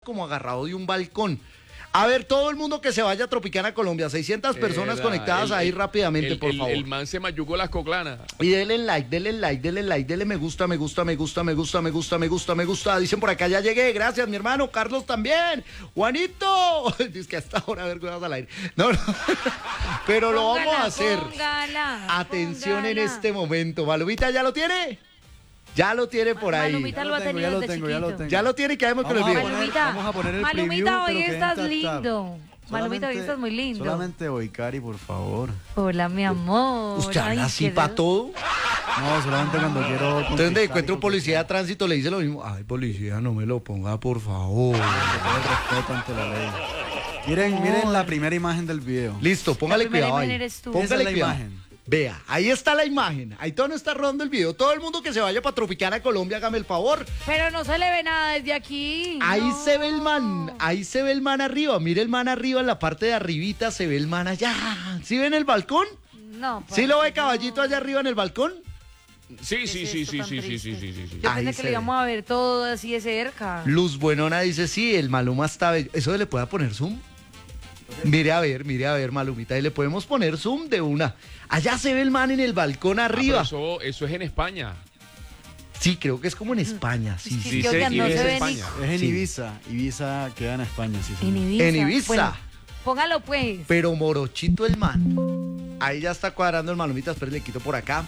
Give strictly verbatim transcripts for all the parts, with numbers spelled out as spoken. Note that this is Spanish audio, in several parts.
como agarrado de un balcón. A ver, todo el mundo que se vaya a Tropicana Colombia, seiscientas personas Era, conectadas el, ahí el, rápidamente, el, por el, favor. El man se mayucó las coclanas. Y denle like, denle like, denle like, denle me gusta, me gusta, me gusta, me gusta, me gusta, me gusta, me gusta. Dicen por acá, ya llegué, gracias, mi hermano, Carlos también. Juanito. Dice que hasta ahora, a ver, cuidado al aire. No, no. Pero lo Póngala, vamos a hacer. póngala, Atención póngala. en este momento. ¿Malumita ya lo tiene? Ya lo tiene por ahí. Malumita lo ha tengo, tenido ya lo desde tengo, ya lo chiquito. tengo. Ya lo tiene, quedemos con el Vamos a video. poner- Malumita, vamos a poner el Malumita, preview, hoy pero que estás en tap, tap. lindo. Malumita, hoy Solamente- estás muy lindo. Solamente hoy, Cari, por favor. Hola, mi amor. ¿Usted habla Ay, así qué para re- todo? No, solamente cuando quiero... Entonces, donde conquistar encuentro y un policía de conquistar. tránsito, le dice lo mismo. Ay, policía, no me lo ponga, por favor. Con todo el respeto ante la ley. Miren, miren la primera imagen del video. Listo, póngale La primera cuidado ahí. imagen eres tú. Esa Póngale es la cuidado. imagen. Vea, ahí está la imagen. Ahí todo no está rodando el video. Todo el mundo que se vaya para Tropicana Colombia, hágame el favor. Pero no se le ve nada desde aquí. Ahí no. se ve el man, ahí se ve el man arriba. Mire el man arriba, en la parte de arribita se ve el man allá. ¿Sí ven el balcón? No. ¿Sí lo ve parce, caballito no. allá arriba en el balcón? Sí, ¿Qué sí, es sí, esto sí, tan sí, sí, triste? sí, sí, sí, sí. Yo Ahí pensé se que le íbamos a ver todo así de cerca. Luz Buenona dice, sí, el Maluma está bello. ¿Eso le puede poner zoom? Mire a ver, mire a ver, Malumita, y le podemos poner zoom de una. Allá se ve el man en el balcón Ah, pero arriba. eso, eso es en España. Sí, creo que es como en España, sí, Sí, sí. Sí, que, se- oigan, y no es se ve España. ni- Es en Sí. Ibiza. Ibiza queda en España, sí, En señor. Ibiza. En Ibiza. Bueno, póngalo pues. Pero morochito el man. Ahí ya está cuadrando el Malumita, espera, le quito por acá.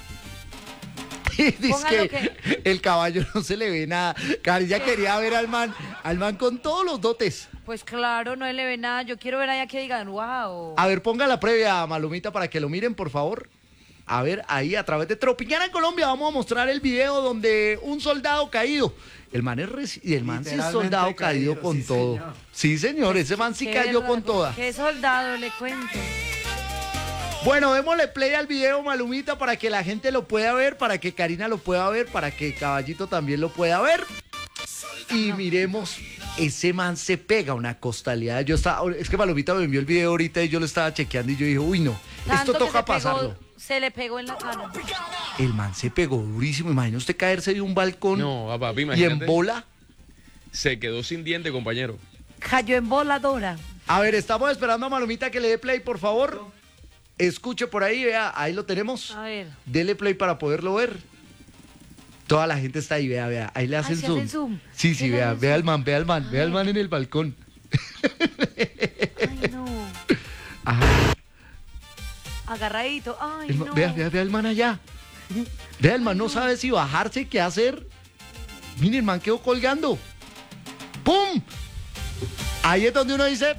Y dice Póngalo que el caballo no se le ve nada. Cari ya quería ver al man, al man con todos los dotes. Pues claro, no le ve nada. Yo quiero ver allá que digan, wow. A ver, ponga la previa, Malumita, para que lo miren, por favor. A ver, ahí a través de Tropicana en Colombia vamos a mostrar el video donde un soldado caído. El man es, reci- y el man sí es Literalmente soldado caído, caído, con sí, todo. señor. Sí, señor, ese man sí Qué cayó con verdad, toda. Qué soldado, le cuento. Bueno, démosle play al video, Malumita, para que la gente lo pueda ver, para que Karina lo pueda ver, para que Caballito también lo pueda ver. Y miremos, ese man se pega una costalidad. Yo estaba, es que Malumita me envió el video ahorita y yo lo estaba chequeando y yo dije, uy, no, Tanto esto que toca se pegó- pasarlo. Se le pegó en la cara. El man se pegó durísimo. Imagina usted caerse de un balcón No, papi, y en imagínate. bola. Se quedó sin diente, compañero. Cayó en voladora. A ver, estamos esperando a Malumita que le dé play, por favor. Escuche por ahí, vea, ahí lo tenemos. A ver. Dele play para poderlo ver. Toda la gente está ahí, vea, vea. Ahí le hacen se zoom. hacen zoom. Sí, sí, Sí, le vea, hacen vea zoom. al man, vea al man, vea al man en el balcón. Ay, no. Ajá. Agarradito. Ay, El man- no. Vea, vea, vea al man allá. Vea, el man no sabe si bajarse, qué hacer. Miren, el man quedó colgando. ¡Pum! Ahí es donde uno dice,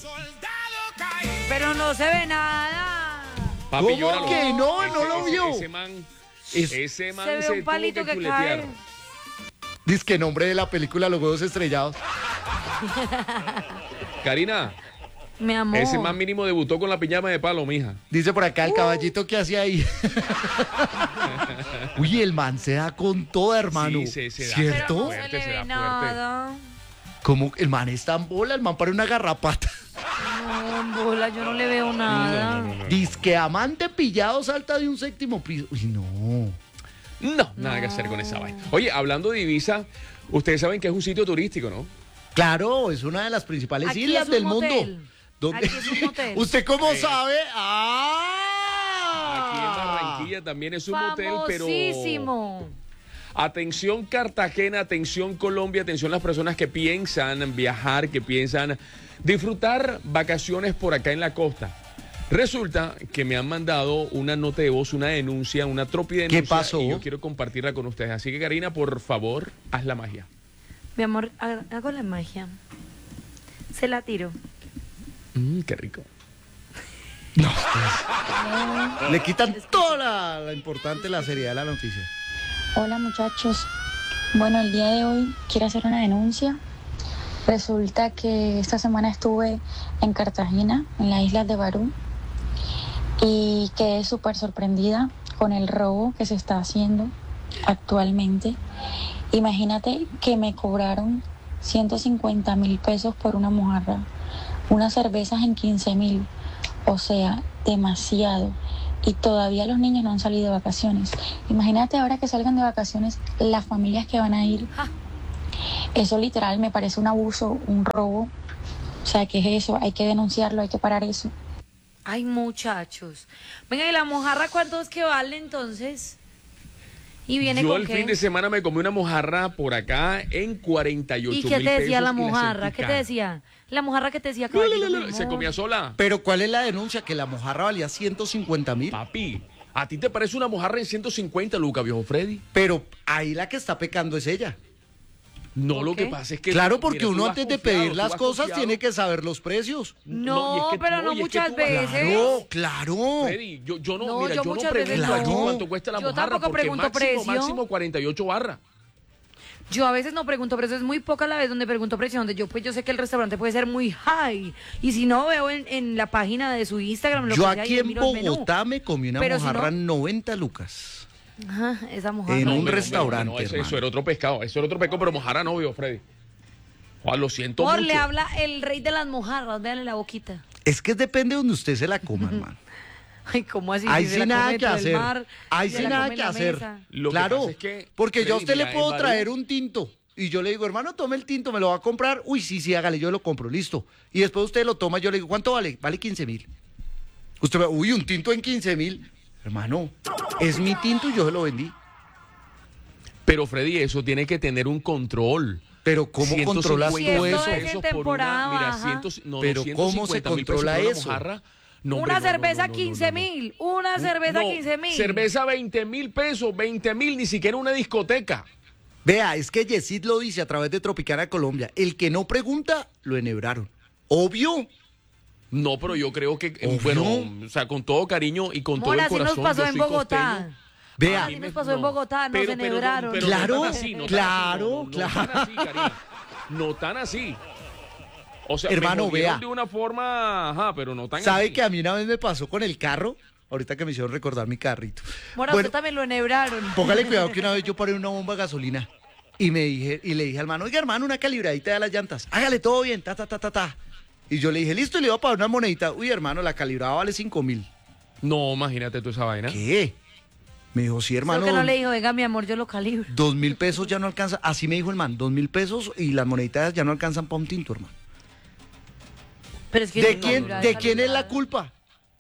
Pero no se ve nada. Papi, ¿Cómo llóralo. que no? ¿No Ese- lo ese- vio? Ese man, Es- ese man Se ve se un palito tuvo que, que chuletear. cae. dice que nombre de la película Los Huevos Estrellados. Karina, Mi amor. ese man mínimo debutó con la piñama de palo, mija. Dice por acá el Uh. caballito que hacía ahí. Uy, el man se da con toda, hermano. Sí, se- se da. Pero ¿Cierto? no Fuerte, se le se da ve fuerte. nada. Como el man está en bola, el man para una garrapata. No, en bola, yo no le veo nada. No, no, no, no. Dice que amante pillado salta de un séptimo piso. Uy, no. No, nada que hacer con esa vaina. Oye, hablando de Ibiza, ustedes saben que es un sitio turístico, ¿no? Claro, es una de las principales Aquí islas es un del motel. mundo. ¿Dónde? Aquí es un motel. ¿Usted cómo Eh. sabe? Aquí en ¡Ah! Barranquilla también es un motel, pero... Famosísimo. Atención Cartagena, atención Colombia, atención las personas que piensan viajar, que piensan disfrutar vacaciones por acá en la costa. Resulta que me han mandado una nota de voz, una denuncia, una tropi denuncia. ¿Qué pasó? Y yo quiero compartirla con ustedes. Así que Karina, por favor, haz la magia. Mi amor, ha- hago la magia. Se la tiro. Mm, qué rico. Le quitan toda la, la importante, la seriedad de la noticia. Hola muchachos, bueno el día de hoy quiero hacer una denuncia. Resulta que esta semana estuve en Cartagena, en las islas de Barú, y quedé súper sorprendida con el robo que se está haciendo actualmente. Imagínate que me cobraron ciento cincuenta mil pesos por una mojarra, unas cervezas en quince mil, o sea, demasiado. Y todavía los niños no han salido de vacaciones. Imagínate ahora que salgan de vacaciones las familias que van a ir. Eso literal me parece un abuso, un robo. O sea, ¿qué es eso? Hay que denunciarlo, hay que parar eso. Ay, muchachos. Venga, ¿y la mojarra cuánto es que vale entonces? ¿Y viene Yo con el qué? fin de semana me comí una mojarra por acá en cuarenta y ocho ¿Y mil qué pesos. te decía la y mojarra? sentí ¿Qué te cara. decía? La mojarra que te decía, No, no, caballito, no, mi no, se amor. comía sola. Pero ¿cuál es la denuncia? Que la mojarra valía ciento cincuenta mil. Papi, ¿a ti te parece una mojarra en ciento cincuenta, Luca, viejo Freddy? Pero ahí la que está pecando es ella. No, ¿Por lo qué? que pasa es que... Claro, porque mira, tú uno vas antes de confiado, pedir tú las vas cosas confiado. tiene que saber los precios. No, y es que- pero no y es que muchas tú vas- veces. Claro, claro. Freddy, yo, yo no, No, mira, yo yo, no muchas veces pregunto aquí no. cuánto cuesta la Yo mojarra, tampoco porque pregunto máximo, precio. máximo cuarenta y ocho barras. Yo a veces no pregunto precio, es muy poca la vez donde pregunto precio, donde yo pues yo sé que el restaurante puede ser muy high. Y si no, veo en, en la página de su Instagram lo Yo que sea, aquí y en miro el menú. Bogotá me comí una Pero si mojarra no- en noventa lucas. Ajá, esa mojarra. En un hombre, restaurante, hombre, no, eso, hermano. eso era otro pescado, eso era otro pescado, pero mojarra no, viejo Freddy. Juan, lo siento Por mucho. le habla el rey de las mojarras, véanle la boquita. Es que depende de donde usted se la coma, hermano. Ay, ¿cómo así? Ahí Si se sí la nada come que dentro del hacer. mar, Ahí se sí la nada come en que la hacer. mesa. Lo que Claro, pasa es que, porque yo a Freddy, usted le mira, en puedo Barú- traer un tinto y yo le digo, hermano, tome el tinto, me lo va a comprar. Uy, sí, sí, hágale, yo lo compro, listo. Y después usted lo toma, yo le digo, ¿cuánto vale? Vale quince mil. Usted me, uy, un tinto en quince mil. Hermano, es mi tinto y yo se lo vendí. Pero Freddy, eso tiene que tener un control. Pero ¿cómo controlas Si todo esto eso? es en temporada Mira, baja. cien, no, Pero no, ¿cómo se ciento cincuenta mil pesos controla por una eso? mojarra. No, hombre, Una no, no, cerveza no, no, no, quince no. mil, una cerveza No, quince mil. Cerveza veinte mil pesos, veinte mil, ni siquiera una discoteca. Vea, es que Yesid lo dice a través de Tropicana Colombia. El que no pregunta, lo enhebraron. Obvio. No, pero yo creo que, eh, Obvio. bueno, o sea, con todo cariño y con Mora, todo así el nos corazón. pasó yo en soy Bogotá. costeño. Vea. Así nos pasó en Bogotá, nos Pero- pero no- enhebraron. pero Claro, no tan así, no tan claro, así, no, no, claro. No tan así, Karina. No tan así. O sea, Hermano, me jodieron vea. de una forma, ajá, pero no tan ¿Sabe así. que a mí una vez me pasó con el carro? Ahorita que me hicieron recordar mi carrito. Mora, Bueno, usted también lo enhebraron. póngale cuidado que una vez yo paré una bomba de gasolina y me dije, y le dije al hermano, oiga hermano, una calibradita de las llantas, hágale todo bien, ta, ta, ta, ta, ta. Y yo le dije, listo, y le iba a pagar una monedita. Uy, hermano, la calibrada vale cinco mil. No, imagínate tú esa vaina. ¿Qué? Me dijo, sí, hermano, Solo que no le dijo, venga, mi amor, yo lo calibro. dos mil pesos ya no alcanza. Así me dijo el man, dos mil pesos y las moneditas ya no alcanzan para un tinto, hermano. Pero es que ¿De no, quién, no, no, ¿de no, quién no, es la no. culpa?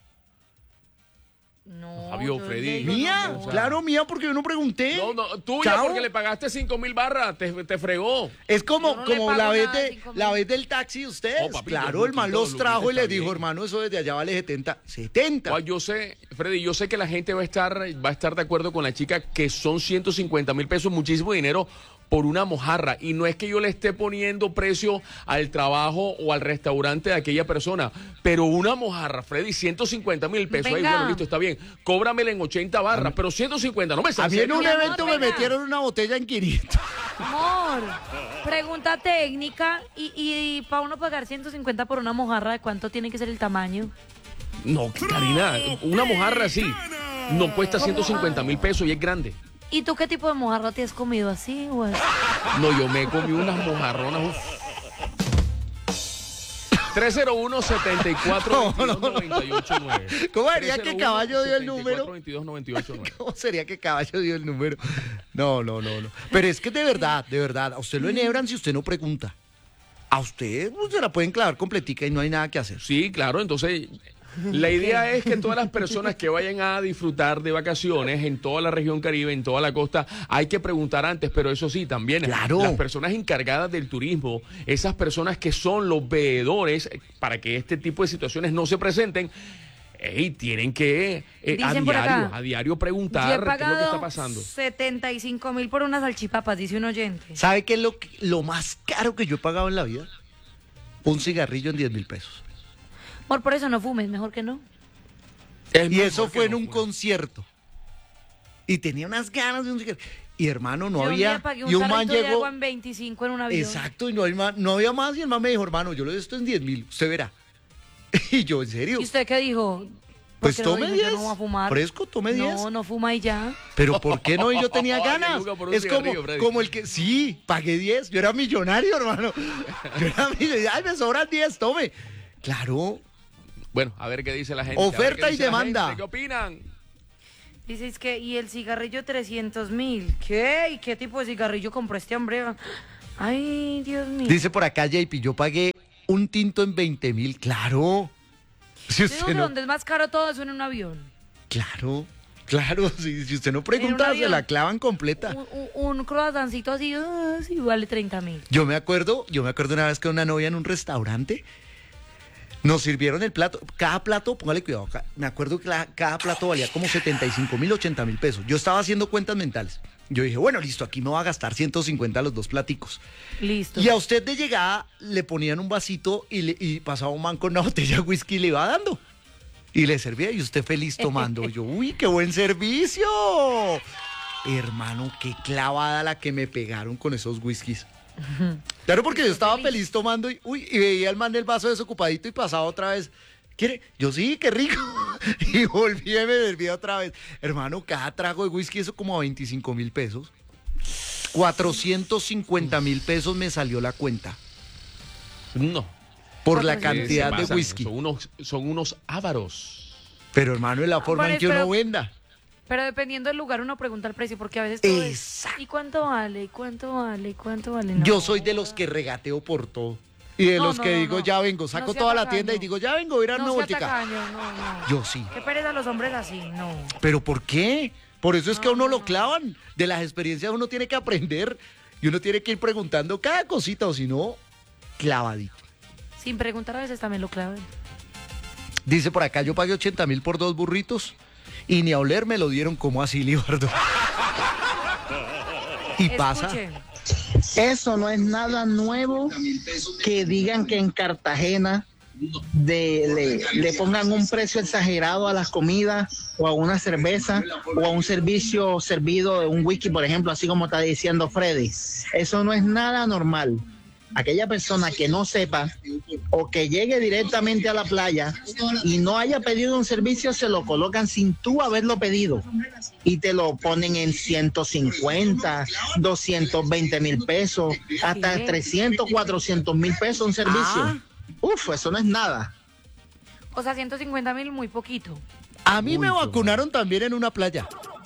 No, Fabio, yo Freddy. le digo, Mía, no, no. claro, mía, porque yo no pregunté. No, no, tuya Chao. porque le pagaste cinco mil barras, te, te fregó. Es como, Yo no le como pago la, vez nada de de, cinco mil. la vez del taxi de ustedes. Oh, papito, claro, el man Luquito, los trajo y Luquito les está dijo, bien. hermano, eso desde allá vale setenta. setenta. Juan, yo sé, Freddy, yo sé que la gente va a estar, va a estar de acuerdo con la chica que son ciento cincuenta mil pesos, muchísimo dinero por una mojarra. Y no es que yo le esté poniendo precio al trabajo o al restaurante de aquella persona, pero una mojarra, Freddy, ciento cincuenta mil pesos. Ahí, Venga. bueno, listo, está bien. Cóbramela en ochenta barras, pero ciento cincuenta, no me A seas mí en un Mi amor, evento me venga. metieron una botella en quinientos. Amor, pregunta técnica y, y para uno pagar ciento cincuenta por una mojarra, ¿de cuánto tiene que ser el tamaño? No, Karina, una mojarra así no cuesta ciento cincuenta mil pesos y es grande. ¿Y tú qué tipo de mojarra te has comido así, güey? No, yo me comí unas mojarronas. uf. tres cero uno, setenta y cuatro, veintidós, noventa y ocho, nueve. ¿Cómo sería que Caballo dio el número? veintidós, noventa y ocho, nueve. ¿Cómo sería que Caballo dio el número? No, no, no, no. Pero es que de verdad, de verdad, a usted lo enhebran si usted no pregunta. A usted pues, se la pueden clavar completica y no hay nada que hacer. Sí, claro, entonces la idea es que todas las personas que vayan a disfrutar de vacaciones en toda la región Caribe, en toda la costa, hay que preguntar antes, pero eso sí, también Claro. las personas encargadas del turismo, esas personas que son los veedores, para que este tipo de situaciones no se presenten, ey, tienen que eh, a Dicen por diario, acá, a diario Yo preguntar he qué es lo que está pagado pasando. setenta y cinco mil por unas salchipapas, dice un oyente. ¿Sabe qué es lo, que- lo más caro que yo he pagado en la vida? Un cigarrillo en diez mil pesos. Amor, por eso no fumes, mejor que no. Es Y mejor eso que fue en no un fume. concierto. Y tenía unas ganas de un cigarrillo. Y hermano, no Yo un había. día pagué un Y un man tarrito de llegó. agua en veinticinco en un avión. Exacto, y no, hay más, no había más. Y el man me dijo, hermano, yo lo de esto en diez mil, usted verá. Y yo, ¿en serio? ¿Y usted qué dijo? Pues ¿Por qué no tome dijo, diez. Yo no voy a fumar. Fresco, tome diez. No, no fuma y ya. Pero ¿por qué no? Y yo tenía Ay, ganas. Luca, por un Es como, cigarrillo, Freddy. como el que. Sí, pagué diez. Yo era millonario, hermano. Yo era millonario. Ay, me sobran diez, tome. Claro. Bueno, a ver qué dice la gente. a ver Oferta qué y dice la demanda. gente, ¿Qué opinan? Dices que, y el cigarrillo trescientos mil. ¿Qué? ¿Y qué tipo de cigarrillo compró este hombre? Ay, Dios mío. Dice por acá J P, yo pagué un tinto en veinte mil, claro. Si ¿De usted dónde, no, dónde es más caro todo eso en un avión? claro, claro, si, si usted no En pregunta, un se avión. la clavan completa. Un, un, un croissancito así, ah, sí, vale treinta mil. Yo me acuerdo, yo me acuerdo una vez que una novia en un restaurante nos sirvieron el plato, cada plato, póngale cuidado, ca- me acuerdo que la- cada plato valía como setenta y cinco mil, ochenta mil pesos. Yo estaba haciendo cuentas mentales. Yo dije, bueno, listo, aquí me voy a gastar ciento cincuenta los dos platicos. Listo. Y a usted de llegada le ponían un vasito y, le- y pasaba un man con una botella de whisky y le iba dando. Y le servía y usted feliz tomando. Yo, uy, qué buen servicio. Hermano, qué clavada la que me pegaron con esos whiskies. Claro, porque yo estaba feliz tomando y, uy, y veía al man del vaso desocupadito y pasaba otra vez. ¿Quiere? Yo sí, qué rico. Y volví y me servía otra vez. Hermano, cada trago de whisky, eso como a veinticinco mil pesos. cuatrocientos cincuenta mil pesos me salió la cuenta No. por la Sí, cantidad se de pasan, whisky. Son unos, son unos ávaros. Pero hermano, es la forma Bueno, en que pero- uno venda. Pero dependiendo del lugar uno pregunta el precio, porque a veces todo es, Exacto. ¿y cuánto vale? ¿Y cuánto vale? ¿Y cuánto vale? No. Yo soy de los que regateo por todo. Y de No, los no, que no, digo, no. ya vengo, No saco sea toda la tacaño. tienda y digo, ya vengo, voy a ir a dar No una sea vueltica. tacaño, no, no. Yo sí. Qué pereza los hombres así, no. ¿Pero por qué? Por eso es que a No, uno no, lo no. clavan. De las experiencias uno tiene que aprender y uno tiene que ir preguntando cada cosita o si no, clavadito. Sin preguntar a veces también lo claven. Dice por acá, yo pagué ochenta mil por dos burritos y ni a oler me lo dieron como así, Libardo. Y pasa. Escuchen. Eso no es nada nuevo que digan que en Cartagena de- le, le pongan un precio exagerado a las comidas o a una cerveza o a un servicio servido de un whisky, por ejemplo, así como está diciendo Freddy. Eso no es nada normal. Aquella persona que no sepa o que llegue directamente a la playa y no haya pedido un servicio, se lo colocan sin tú haberlo pedido y te lo ponen en ciento cincuenta, doscientos veinte mil pesos, hasta ¿Qué? trescientos, cuatrocientos mil pesos un servicio. Ah. Uf, eso no es nada. O sea, ciento cincuenta mil, muy poquito. A mí Uy, me qué vacunaron también en una playa.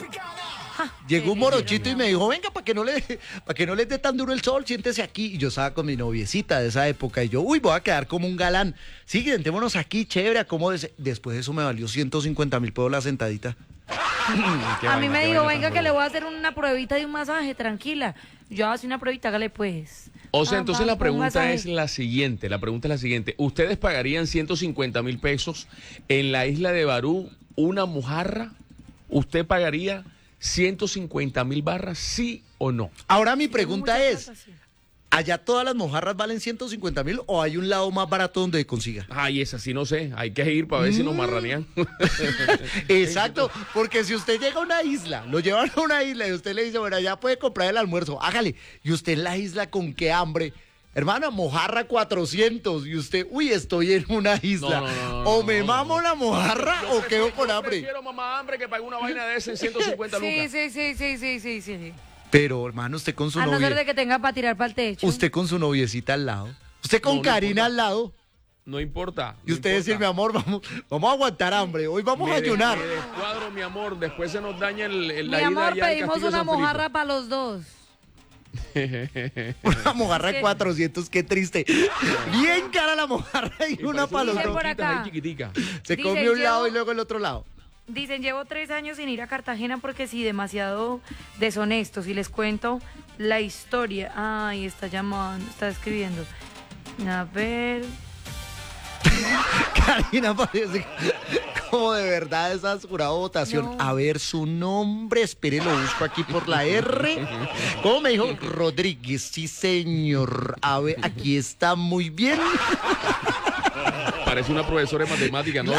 Llegó un morochito y me dijo, venga, para que no le, para que no les dé tan duro el sol, siéntese aquí. Y yo estaba con mi noviecita de esa época y yo, uy, voy a quedar como un galán. Sí, sentémonos aquí, chévere, acomódese. Después de eso me valió ciento cincuenta mil pesos la sentadita. Qué A mí vaina, me qué dijo, vaina venga tan que le dura. voy a hacer una pruebita de un masaje, tranquila. Yo hago una pruebita, hágale pues. O sea, Ah, entonces va, la un pregunta masaje. es la siguiente, la pregunta es la siguiente. ¿Ustedes pagarían ciento cincuenta mil pesos en la isla de Barú una mojarra? ¿Usted pagaría ciento cincuenta mil barras, sí o no? Ahora mi pregunta Mucha es, plata, sí. ¿allá todas las mojarras valen ciento cincuenta mil o hay un lado más barato donde consiga? Ay, esa sí no sé, hay que ir para ver si nos marranean. Exacto, porque si usted llega a una isla, lo llevan a una isla y usted le dice, bueno, ya puede comprar el almuerzo, hágale. Y usted en la isla con qué hambre. Hermana, mojarra cuatrocientos y usted, uy, estoy en una isla. No, no, no, no, o no, me no, mamo la mojarra o quedo con Yo hambre. prefiero mamá hambre que pague una vaina de ese en ciento cincuenta Sí, lucas. sí, sí, sí, sí, sí, sí. Pero, hermano, usted con su A no ser novia, de que tenga para tirar para el techo. usted con su noviecita al lado, usted con No, no Karina importa. al lado, No importa. y no usted importa. decir, mi amor, vamos, vamos a aguantar hambre, hoy vamos Me a des- ayunar. Me descuadro, mi amor, después se nos daña el, el- la Mi ida amor, allá al pedimos Castillo una San Felipe. mojarra para los dos. Una mojarra de ¿Qué? cuatrocientos, qué triste. Bien cara la mojarra y Y una parece para los Dicen dos. por chiquitas ahí, acá. chiquitica. Se Dicen, come un lado llevo- y luego el otro lado. Dicen, llevo tres años sin ir a Cartagena porque sí, demasiado deshonestos. Y les cuento la historia. Ay, está llamando, está escribiendo. A ver. Karina parece como de verdad esa jurado votación. No. A ver su nombre, espere, lo busco aquí por la R. ¿Cómo me dijo? Rodríguez, sí señor. A ver, aquí está muy bien. Parece una profesora de matemáticas, ¿no?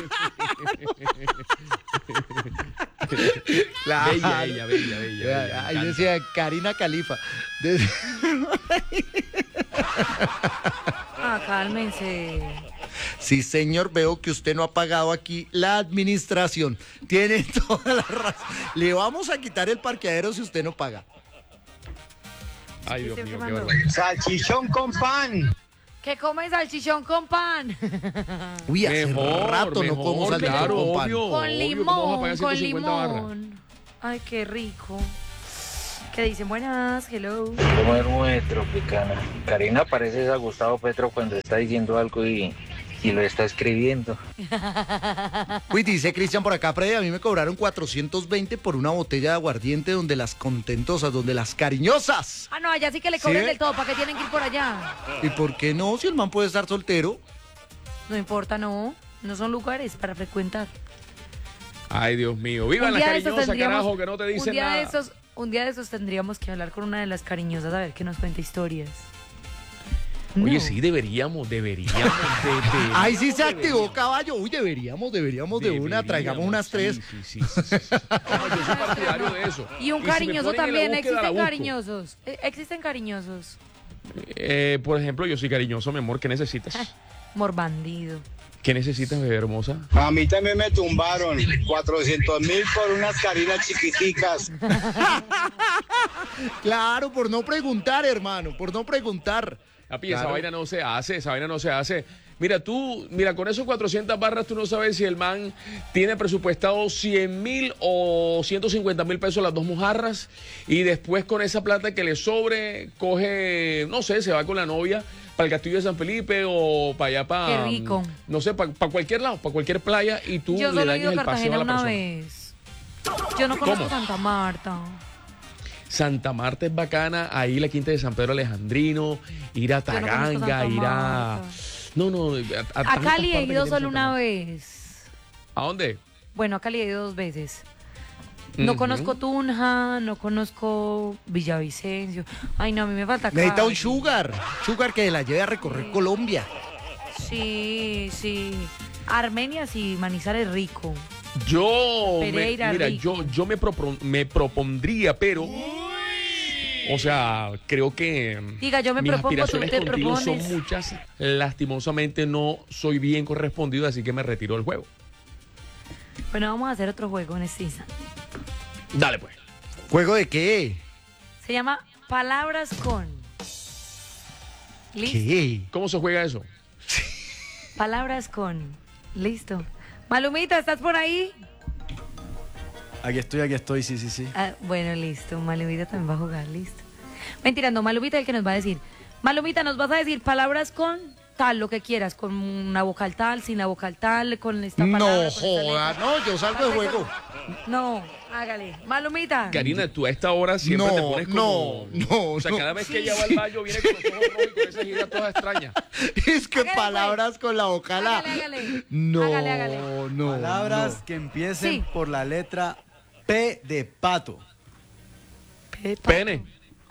Claro. Bella ella, bella, bella. bella, Ahí me decía Karina Califa. Decía- Ah, cálmense. Sí, señor, veo que usted no ha pagado aquí la administración. Tiene toda la razón. Le vamos a quitar el parqueadero si usted no paga. Ay, Dios ¿Qué mío, te qué mandó? barbaridad. Salchichón con pan. Que comen salchichón con pan. Uy, hace Mejor, rato no mejor, como salchichón claro, con pan. obvio. Con ¿cómo vas a limón, pagar con ciento cincuenta barras? limón. Ay, qué rico. ¿Qué dicen? Buenas, hello. ¿Cómo es muy tropicana? Karina parece a Gustavo Petro cuando está diciendo algo y, y lo está escribiendo. Uy, dice Cristian por acá, Freddy, a mí me cobraron cuatrocientos veinte por una botella de aguardiente donde las contentosas, donde las cariñosas. Ah, no, allá sí que le ¿Sí cobren ve? del todo, ¿para qué tienen que ir por allá? ¿Y por qué no? Si el man puede estar soltero. No importa, no. No son lugares para frecuentar. Ay, Dios mío. Vivan Un las día de estos cariñosas, tendríamos- carajo, que no te un dicen día nada. de esos, un día de esos tendríamos que hablar con una de las cariñosas a ver que nos cuenta historias. Oye, No. sí, deberíamos, deberíamos. de- de- Ahí sí se deberíamos. activó, caballo. Uy, deberíamos, deberíamos de una. Traigamos unas tres. Sí, sí, sí, sí, sí, sí. No, yo soy partidario de eso. Y un si me cariñoso ponen en la también, búsqueda, la existen busco. cariñosos. Eh, Existen cariñosos. Eh, por ejemplo, yo soy cariñoso, mi amor. ¿Qué necesitas? Morbandido. ¿Qué necesitas, bebé hermosa? A mí también me tumbaron cuatrocientos mil por unas carinas chiquiticas. Claro, por no preguntar, hermano, por no preguntar. Papi, Claro. esa vaina no se hace, esa vaina no se hace. Mira, tú, mira, con esos cuatrocientas barras tú no sabes si el man tiene presupuestado cien mil o ciento cincuenta mil pesos las dos mojarras y después con esa plata que le sobre, coge, no sé, se va con la novia para el Castillo de San Felipe o para allá, para... Qué rico. No sé, para cualquier lado, para cualquier playa y tú Yo le solo he ido dañas a el paseo Cartagena a la una persona. vez. Yo no conozco ¿Cómo? Santa Marta. Santa Marta es bacana, ahí la quinta de San Pedro Alejandrino, ir a Yo no conozco Taganga, Santa ir a... Marta. No, no, a, a A tantas Cali he partes que ido tiene solo Santa una Marta. vez. ¿A dónde? Bueno, a Cali he ido dos veces. No Ujú. conozco Tunja, no conozco Villavicencio. Ay, no, a mí me falta Necesita un Cali. sugar. Sugar que la lleve a recorrer Colombia. Sí, sí. Armenia sí, Manizales rico. Yo, me- Pereira, mira, rico. yo, yo me, propon- me propondría, pero, o sea, creo que Diga, yo me mis propongo, tú aspiraciones te contigo propones. son muchas. Lastimosamente no soy bien correspondido, así que me retiro del juego. Bueno, vamos a hacer otro juego en este instante. Dale, pues. ¿Juego de qué? Se llama Palabras con. ¿Listo? ¿Qué? ¿Cómo se juega eso? Palabras con. Listo. Malumita, ¿estás por ahí? Aquí estoy, aquí estoy, sí, sí, sí. Ah, bueno, listo. Malumita también va a jugar, listo. Mentira, no, Malumita es el que nos va a decir. Malumita, nos vas a decir palabras con tal, lo que quieras, con una vocal tal, sin la vocal tal, con esta palabra. No con esta joda, letra. no, yo salgo de juego. No, hágale. Malumita. Karina, tú a esta hora siempre No, te pones como... no, no, O sea, no. cada vez que ella va al baño viene con los ojos rojos y con esas giras todas extrañas. Es que Hágale, palabras con la vocal A. Hágale, hágale. No, Hágale, hágale. no. Palabras no. que empiecen Sí. por la letra P de pato. Pepa. Pene.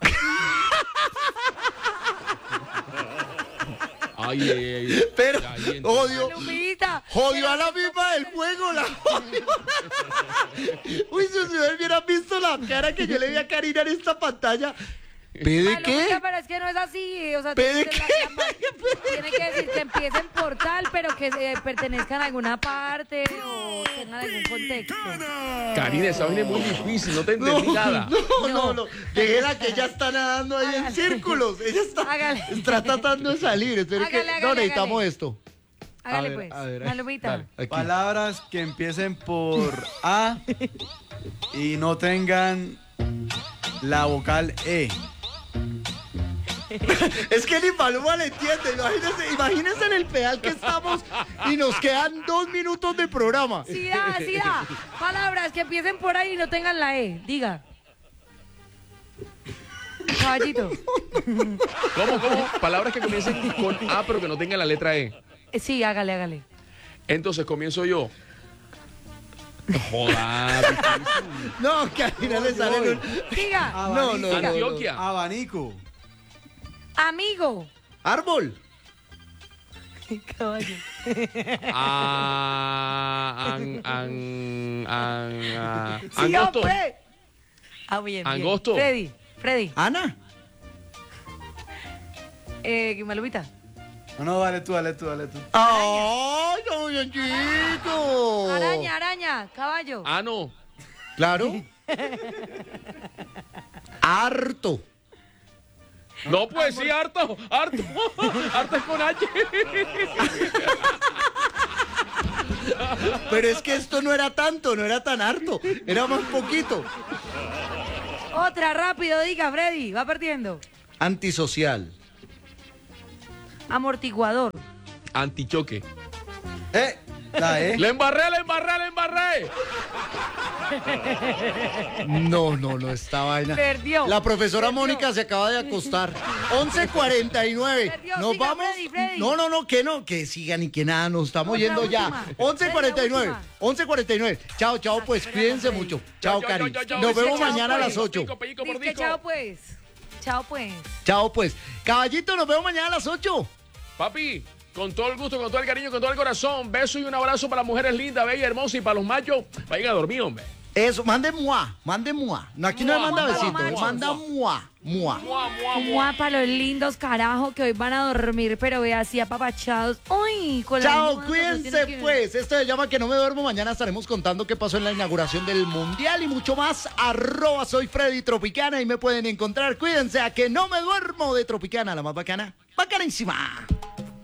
Ay, ay, ay. Pero Ay, entiendo. odio, Malumita. jodió a la misma del juego, la jodió. Uy, si ustedes hubieran visto la cara que yo le vi a Karina en esta pantalla. ¿P de Malumita, qué? pero es que no es así. O sea, ¿Pe tiene de que- qué? la- la- tiene que decir que empiecen por tal, pero que eh, pertenezcan a alguna parte o tengan algún contexto. Karina, esa vaina es muy difícil, no te entendí No, nada. no, no, no. Déjela que ella está nadando ahí en Hágale. círculos. Ella está, Hágale. está tratando de salir. Espere que, Hágale, no, hágale, necesitamos hágale. esto. Hágale ver, pues. a ver, Malumita. dale. Aquí. Palabras que empiecen por A y no tengan la vocal E. Es que ni Paloma le entiende. Imagínense, imagínense en el pedal que estamos y nos quedan dos minutos de programa. Sí da, sí da. Palabras que empiecen por ahí y no tengan la E. Diga. Caballito. ¿Cómo, cómo? Palabras que comiencen con A pero que no tengan la letra E. Eh, Sí, hágale, hágale. Entonces comienzo yo. Joder. No, que a Karina le sale un... Diga. No, no, no, no. Antioquia. Abanico. Amigo. Árbol. Caballo. Ah, an, an, an, ah. Sí, Angosto. hombre. Ah, bien, bien. Angosto. Freddy, Freddy. Ana. Eh, Malumita. No, no, dale tú, dale tú, dale tú. ¡Ay, no, bien chico! Araña, araña, caballo. Ano. Claro. Harto. No, pues sí, harto, harto. Harto es con H. Pero es que esto no era tanto, no era tan harto. Era más poquito. Otra, rápido, diga, Freddy. Va perdiendo. Antisocial. Amortiguador. Antichoque. Eh, la E. ¡Le embarré, le embarré, le embarré! No, no, no, esta vaina. Perdió. La profesora Perdió. Mónica se acaba de acostar. once cuarenta y nueve. Perdió, Nos siga, vamos. Freddy, Freddy. No, no, no, que no, que sigan y que nada, nos estamos Otra yendo ya. última. once cuarenta y nueve. Freddy, la once cuarenta y nueve. Chao, chao, pues Espera, cuídense Freddy. mucho. Chao, Chao, Cari. chao, chao, Nos chao. vemos Chao, mañana a pues. las ocho. Pico, pellico por Dice, disco. chao pues. Chao pues. Chao, pues. Caballito, nos vemos mañana a las ocho. Papi, con todo el gusto, con todo el cariño, con todo el corazón. Beso y un abrazo para las mujeres lindas, bellas, hermosas y para los machos. Vayan a dormir, hombre. Eso, mande mua, mande mua. No, aquí no Mua, me manda mua, besitos, mua, manda mua. mua, mua. Mua, mua, mua. Mua para los lindos, carajo, que hoy van a dormir, pero ve así apapachados. Uy, con la Chao, misma cuídense sensación que- pues. Esto se llama Que No Me Duermo. Mañana estaremos contando qué pasó en la inauguración del Mundial y mucho más. Arroba soy Freddy Tropicana y me pueden encontrar. Cuídense a Que No Me Duermo de Tropicana, la más bacana. Bacanísima.